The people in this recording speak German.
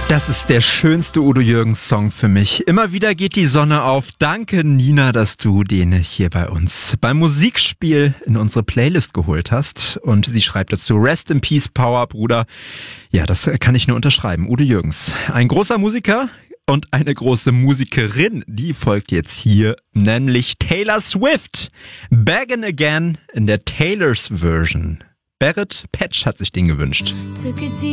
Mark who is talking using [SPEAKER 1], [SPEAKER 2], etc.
[SPEAKER 1] Das ist der schönste Udo Jürgens Song für mich. Immer wieder geht die Sonne auf. Danke, Nina, dass du den hier bei uns beim Musikspiel in unsere Playlist geholt hast. Und sie schreibt dazu: Rest in Peace, Power, Bruder. Ja, das kann ich nur unterschreiben. Udo Jürgens, ein großer Musiker und eine große Musikerin, die folgt jetzt hier, nämlich Taylor Swift. Baggin' Again in der Taylor's Version. Barrett Patch hat sich den gewünscht.